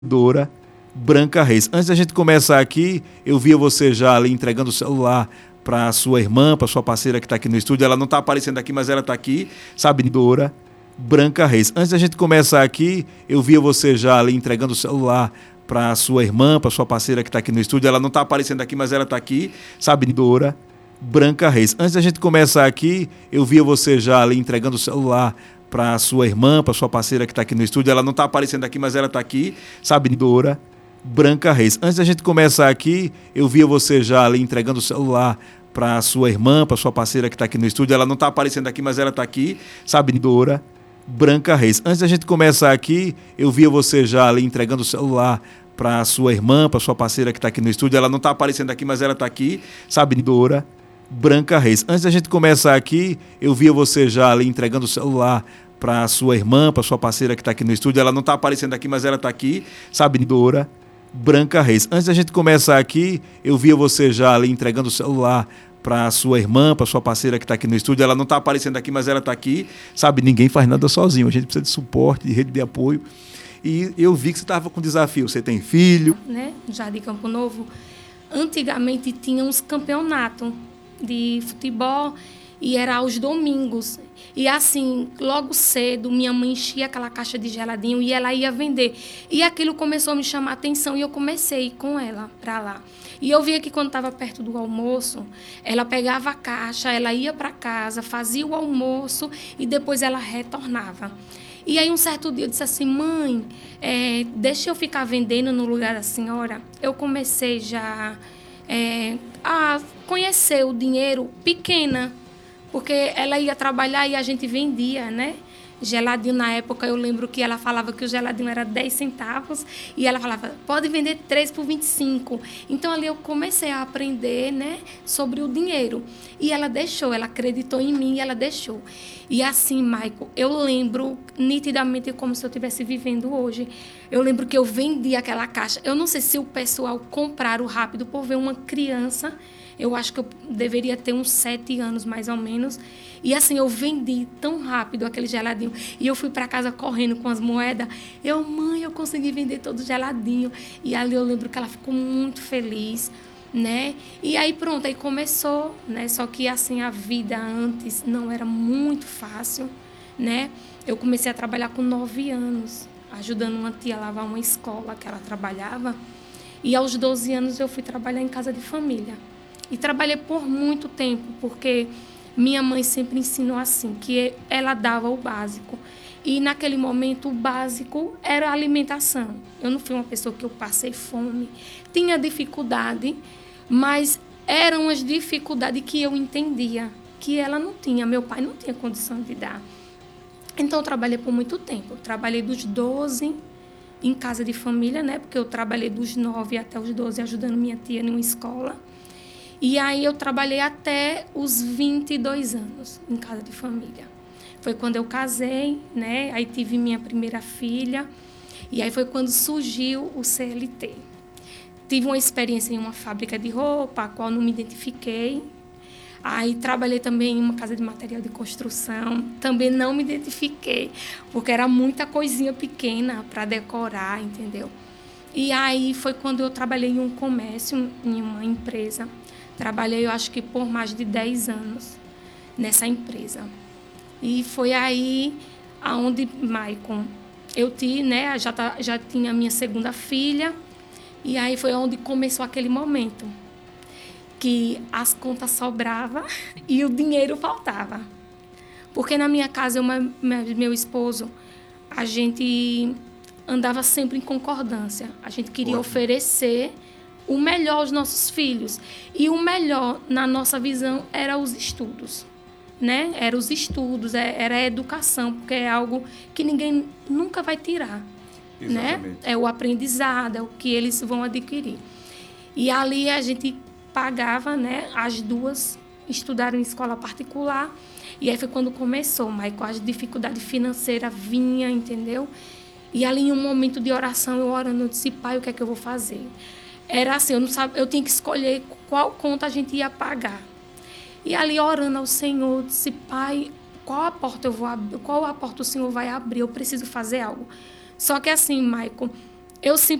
Dora Branca Reis. Antes da gente começar aqui, eu via você já ali entregando o celular para sua irmã, para sua parceira que está aqui no estúdio. Ela não está aparecendo aqui, mas ela está aqui, sabe? Dora Branca Reis. Antes da gente começar aqui, eu via você já ali entregando o celular para sua irmã, para sua parceira que está aqui no estúdio. Ela não está aparecendo aqui, mas ela está aqui, sabe? Dora Branca Reis. Antes da gente começar aqui, eu via você já ali entregando o celular para sua irmã, para sua parceira que está aqui no estúdio. Ela não está aparecendo aqui, mas ela está aqui, sabe? Dora Branca Reis. Antes da gente começar aqui, eu via você já ali entregando o celular para sua irmã, para sua parceira que está aqui no estúdio. Ela não está aparecendo aqui, mas ela está aqui, sabe? Dora Branca Reis. Antes da gente começar aqui, eu via você já ali entregando o celular para sua irmã, para sua parceira que está aqui no estúdio. Ela não está aparecendo aqui, mas ela está aqui, sabe? Dora Branca Reis. Antes da gente começar aqui, eu via você já ali entregando o celular para sua irmã, para sua parceira que está aqui no estúdio. Ela não está aparecendo aqui, mas ela está aqui, sabe? Dora Branca Reis. Antes da gente começar aqui, eu via você já ali entregando o celular para sua irmã, para sua parceira que está aqui no estúdio. Ela não está aparecendo aqui, mas ela está aqui, sabe? Ninguém faz nada sozinho. A gente precisa de suporte, de rede de apoio. E eu vi que você estava com desafio. Você tem filho? Né? Jardim Campo Novo, antigamente tinha uns campeonatos de futebol e era aos domingos. E assim, logo cedo, minha mãe enchia aquela caixa de geladinho e ela ia vender. E aquilo começou a me chamar a atenção e eu comecei a ir com ela para lá. E eu via que quando estava perto do almoço, ela pegava a caixa, ela ia para casa, fazia o almoço e depois ela retornava. E aí, um certo dia, eu disse assim, mãe, deixa eu ficar vendendo no lugar da senhora. Eu comecei já a conhecer o dinheiro pequena, porque ela ia trabalhar e a gente vendia, né? Geladinho, na época, eu lembro que ela falava que o geladinho era 10 centavos e ela falava, pode vender 3 por 25. Então, ali eu comecei a aprender, né, sobre o dinheiro. E ela deixou, ela acreditou em mim e ela deixou. E assim, Maico, eu lembro nitidamente como se eu estivesse vivendo hoje. Eu lembro que eu vendi aquela caixa. Eu não sei se o pessoal compraram rápido por ver uma criança. Eu acho que eu deveria ter uns 7 anos, mais ou menos. E assim, eu vendi tão rápido aquele geladinho. E eu fui para casa correndo com as moedas. Mãe, eu consegui vender todo o geladinho. E ali eu lembro que ela ficou muito feliz, né? E aí pronto, aí começou, né? Só que assim, a vida antes não era muito fácil, né? Eu comecei a trabalhar com 9 anos, ajudando uma tia a lavar uma escola que ela trabalhava. E aos 12 anos eu fui trabalhar em casa de família. E trabalhei por muito tempo, porque minha mãe sempre ensinou assim, que ela dava o básico. E naquele momento o básico era a alimentação. Eu não fui uma pessoa que eu passei fome, tinha dificuldade, mas eram as dificuldades que eu entendia, que ela não tinha, meu pai não tinha condição de dar. Então eu trabalhei por muito tempo. Eu trabalhei dos 12 em casa de família, né? Porque eu trabalhei dos 9 até os 12 ajudando minha tia numa escola. E aí eu trabalhei até os 22 anos em casa de família. Foi quando eu casei, né? Aí tive minha primeira filha. E aí foi quando surgiu o CLT. Tive uma experiência em uma fábrica de roupa, a qual não me identifiquei. Aí trabalhei também em uma casa de material de construção. Também não me identifiquei, porque era muita coisinha pequena para decorar, entendeu? E aí foi quando eu trabalhei em um comércio, em uma empresa. Trabalhei, eu acho que por mais de 10 anos nessa empresa. E foi aí aonde, Maicon, eu né, já tinha a minha segunda filha. E aí foi onde começou aquele momento que as contas sobravam e o dinheiro faltava. Porque na minha casa, meu esposo, a gente andava sempre em concordância. A gente queria oferecer o melhor aos nossos filhos. E o melhor, na nossa visão, era os estudos, né? Era os estudos, era a educação, porque é algo que ninguém nunca vai tirar. Exatamente. Né? É o aprendizado, é o que eles vão adquirir. E ali a gente pagava, né? As duas estudaram em escola particular. E aí foi quando começou, mas com as dificuldades financeiras vinha, entendeu? E ali em um momento de oração, eu orando, eu disse, pai, o que é que eu vou fazer? Era assim, eu tinha que escolher qual conta a gente ia pagar. E ali orando ao Senhor, eu disse, pai, qual a porta o Senhor vai abrir? Eu preciso fazer algo. Só que assim, Maicon, Eu